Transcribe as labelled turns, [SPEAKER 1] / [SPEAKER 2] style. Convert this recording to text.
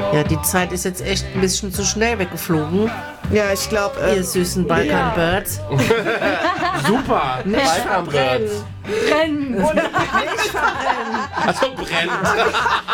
[SPEAKER 1] Ja, die Zeit ist jetzt echt ein bisschen zu schnell weggeflogen.
[SPEAKER 2] Ja, ich glaube...
[SPEAKER 1] Ihr süßen Balkan-Birds.
[SPEAKER 3] Super.
[SPEAKER 2] Balkan-Birds.
[SPEAKER 4] Rennen.
[SPEAKER 3] Also brennt.